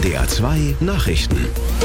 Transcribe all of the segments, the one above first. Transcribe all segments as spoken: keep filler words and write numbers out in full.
D R zwei Nachrichten.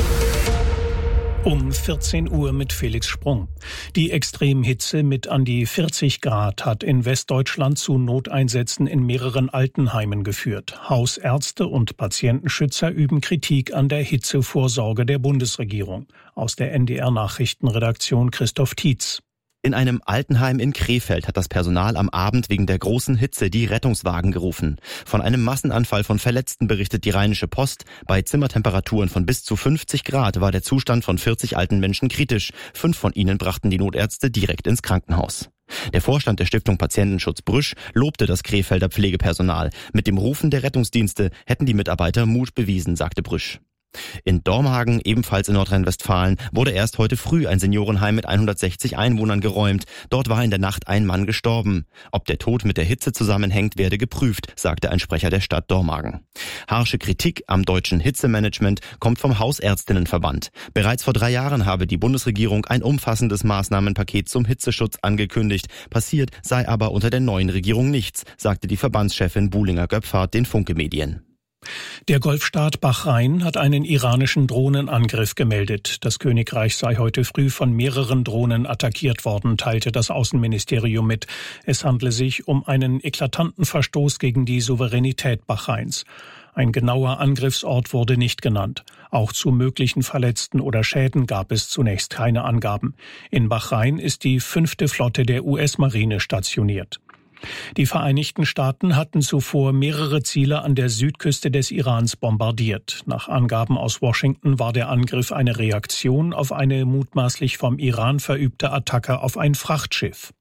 Um vierzehn Uhr mit Felix Sprung. Die Extremhitze mit an die vierzig Grad hat in Westdeutschland zu Noteinsätzen in mehreren Altenheimen geführt. Hausärzte und Patientenschützer üben Kritik an der Hitzevorsorge der Bundesregierung. Aus der N D R-Nachrichtenredaktion Christoph Tietz. In einem Altenheim in Krefeld hat das Personal am Abend wegen der großen Hitze die Rettungswagen gerufen. Von einem Massenanfall von Verletzten berichtet die Rheinische Post. Bei Zimmertemperaturen von bis zu fünfzig Grad war der Zustand von vierzig alten Menschen kritisch. Fünf von ihnen brachten die Notärzte direkt ins Krankenhaus. Der Vorstand der Stiftung Patientenschutz Brüsch lobte das Krefelder Pflegepersonal. Mit dem Rufen der Rettungsdienste hätten die Mitarbeiter Mut bewiesen, sagte Brüsch. In Dormagen, ebenfalls in Nordrhein-Westfalen, wurde erst heute früh ein Seniorenheim mit hundertsechzig Einwohnern geräumt. Dort war in der Nacht ein Mann gestorben. Ob der Tod mit der Hitze zusammenhängt, werde geprüft, sagte ein Sprecher der Stadt Dormagen. Harsche Kritik am deutschen Hitzemanagement kommt vom Hausärztinnenverband. Bereits vor drei Jahren habe die Bundesregierung ein umfassendes Maßnahmenpaket zum Hitzeschutz angekündigt. Passiert sei aber unter der neuen Regierung nichts, sagte die Verbandschefin Buhlinger-Göpfert den Funke-Medien. Der Golfstaat Bahrain hat einen iranischen Drohnenangriff gemeldet. Das Königreich sei heute früh von mehreren Drohnen attackiert worden, teilte das Außenministerium mit. Es handle sich um einen eklatanten Verstoß gegen die Souveränität Bahrains. Ein genauer Angriffsort wurde nicht genannt. Auch zu möglichen Verletzten oder Schäden gab es zunächst keine Angaben. In Bahrain ist die fünfte Flotte der U S-Marine stationiert. Die Vereinigten Staaten hatten zuvor mehrere Ziele an der Südküste des Irans bombardiert. Nach Angaben aus Washington war der Angriff eine Reaktion auf eine mutmaßlich vom Iran verübte Attacke auf ein Frachtschiff.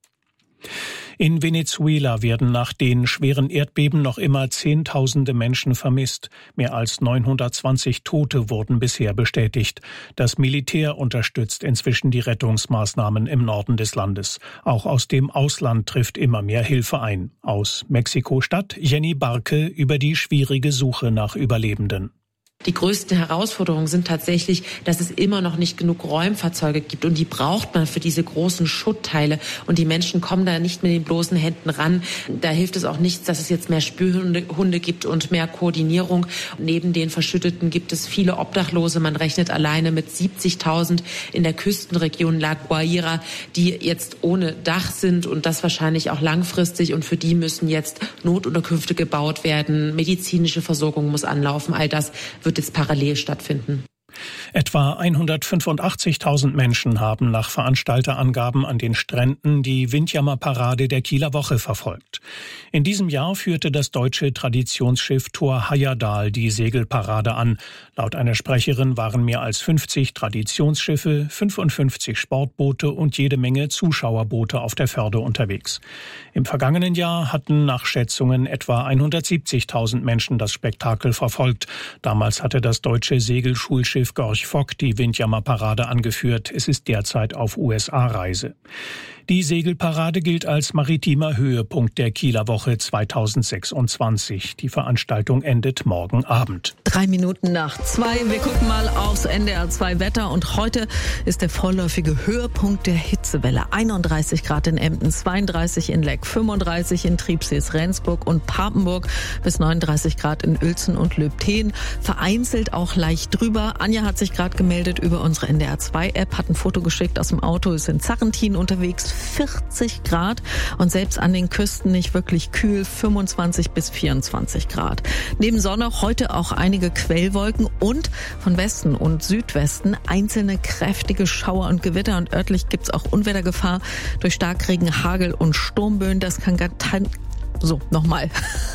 In Venezuela werden nach den schweren Erdbeben noch immer Zehntausende Menschen vermisst. Mehr als neunhundertzwanzig Tote wurden bisher bestätigt. Das Militär unterstützt inzwischen die Rettungsmaßnahmen im Norden des Landes. Auch aus dem Ausland trifft immer mehr Hilfe ein. Aus Mexiko-Stadt Jenny Barke über die schwierige Suche nach Überlebenden. Die größten Herausforderungen sind tatsächlich, dass es immer noch nicht genug Räumfahrzeuge gibt und die braucht man für diese großen Schuttteile und die Menschen kommen da nicht mit den bloßen Händen ran. Da hilft es auch nichts, dass es jetzt mehr Spürhunde Hunde gibt und mehr Koordinierung. Neben den Verschütteten gibt es viele Obdachlose. Man rechnet alleine mit siebzigtausend in der Küstenregion La Guaira, die jetzt ohne Dach sind und das wahrscheinlich auch langfristig und für die müssen jetzt Notunterkünfte gebaut werden. Medizinische Versorgung muss anlaufen. All das wird wird jetzt parallel stattfinden. Etwa hundertfünfundachtzigtausend Menschen haben nach Veranstalterangaben an den Stränden die Windjammerparade der Kieler Woche verfolgt. In diesem Jahr führte das deutsche Traditionsschiff Thor Heyerdahl die Segelparade an. Laut einer Sprecherin waren mehr als fünfzig Traditionsschiffe, fünfundfünfzig Sportboote und jede Menge Zuschauerboote auf der Förde unterwegs. Im vergangenen Jahr hatten nach Schätzungen etwa hundertsiebzigtausend Menschen das Spektakel verfolgt. Damals hatte das deutsche Segelschulschiff Gorch Fock die Windjammerparade angeführt. Es ist derzeit auf U S A-Reise. Die Segelparade gilt als maritimer Höhepunkt der Kieler Woche zweitausendsechsundzwanzig. Die Veranstaltung endet morgen Abend. Drei Minuten nach zwei. Wir gucken mal aufs N D R zwei Wetter. Und heute ist der vorläufige Höhepunkt der Hitzewelle. einunddreißig Grad in Emden, zweiunddreißig in Leck, fünfunddreißig in Triebsees, Rendsburg und Papenburg, bis neununddreißig Grad in Uelzen und Löbten. Vereinzelt auch leicht drüber. Anja hat sich gerade gemeldet über unsere N D R zwei App, hat ein Foto geschickt aus dem Auto, ist in Zarrentin unterwegs. vierzig Grad und selbst an den Küsten nicht wirklich kühl, fünfundzwanzig bis vierundzwanzig Grad. Neben Sonne heute auch einige Quellwolken und von Westen und Südwesten einzelne kräftige Schauer und Gewitter und örtlich gibt's auch Unwettergefahr durch Starkregen, Hagel und Sturmböen. Das kann ganz So, nochmal.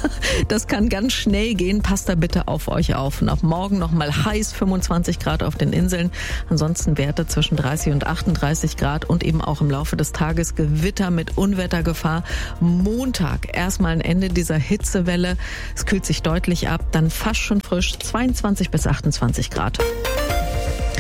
Das kann ganz schnell gehen. Passt da bitte auf euch auf. Und ab morgen nochmal heiß, fünfundzwanzig Grad auf den Inseln. Ansonsten Werte zwischen dreißig und achtunddreißig Grad und eben auch im Laufe des Tages Gewitter mit Unwettergefahr. Montag erstmal ein Ende dieser Hitzewelle. Es kühlt sich deutlich ab, dann fast schon frisch, zweiundzwanzig bis achtundzwanzig Grad.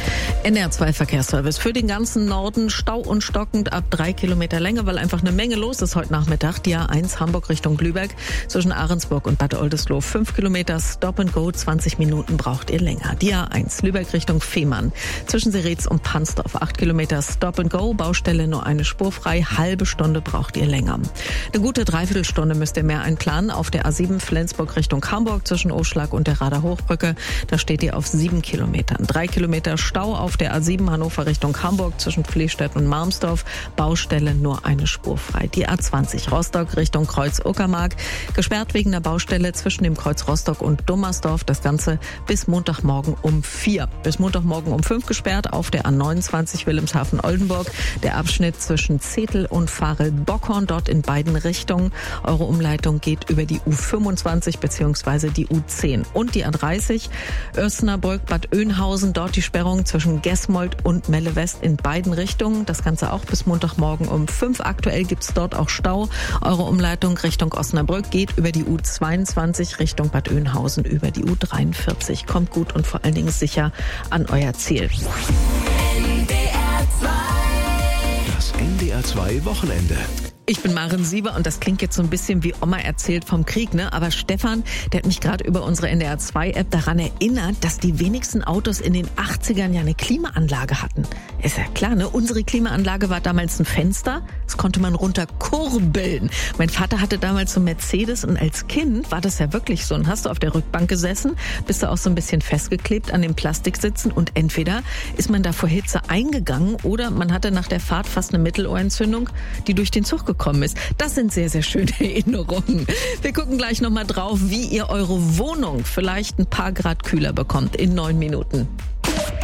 N D R zwei Verkehrsservice für den ganzen Norden. Stau und stockend ab drei Kilometer Länge, weil einfach eine Menge los ist heute Nachmittag. Die A eins Hamburg Richtung Lübeck zwischen Ahrensburg und Bad Oldesloe. Fünf Kilometer Stop and Go, zwanzig Minuten braucht ihr länger. Die A eins Lübeck Richtung Fehmarn zwischen Seretz und Pansdorf. Acht Kilometer Stop and Go, Baustelle nur eine Spur frei. Halbe Stunde braucht ihr länger. Eine gute Dreiviertelstunde müsst ihr mehr einplanen. Auf der A sieben Flensburg Richtung Hamburg zwischen Oschlag und der Rader Hochbrücke. Da steht ihr auf sieben Kilometern. Drei Kilometer Stau auf der A sieben Hannover Richtung Hamburg zwischen Flehstedt und Malmsdorf. Baustelle nur eine Spur frei. Die A zwanzig Rostock Richtung Kreuz Uckermark. Gesperrt wegen der Baustelle zwischen dem Kreuz Rostock und Dummersdorf. Das Ganze bis Montagmorgen um vier. Bis Montagmorgen um fünf gesperrt auf der A neunundzwanzig Wilhelmshaven-Oldenburg. Der Abschnitt zwischen Zetel und Varel-Bockhorn, dort in beiden Richtungen. Eure Umleitung geht über die U fünfundzwanzig bzw. die U zehn. Und die A dreißig Osnabrück Bad Oeynhausen. Dort die Sperrung zwischen Gesmold und Melle West in beiden Richtungen. Das Ganze auch bis Montagmorgen um fünf. Aktuell gibt's dort auch Stau. Eure Umleitung Richtung Osnabrück geht über die U zweiundzwanzig Richtung Bad Oeynhausen über die U dreiundvierzig. Kommt gut und vor allen Dingen sicher an euer Ziel. N D R zwei. Das N D R zwei Wochenende. Ich bin Maren Sieber und das klingt jetzt so ein bisschen wie Oma erzählt vom Krieg, ne? Aber Stefan, der hat mich gerade über unsere N D R zwei App daran erinnert, dass die wenigsten Autos in den achtzigern ja eine Klimaanlage hatten. Ist ja klar, ne? Unsere Klimaanlage war damals ein Fenster, das konnte man runterkurbeln. Mein Vater hatte damals so einen Mercedes und als Kind war das ja wirklich so. Und hast du auf der Rückbank gesessen, bist du auch so ein bisschen festgeklebt an dem Plastiksitzen und entweder ist man da vor Hitze eingegangen oder man hatte nach der Fahrt fast eine Mittelohrentzündung, die durch den Zug gekommen ist. Das sind sehr, sehr schöne Erinnerungen. Wir gucken gleich nochmal drauf, wie ihr eure Wohnung vielleicht ein paar Grad kühler bekommt in neun Minuten.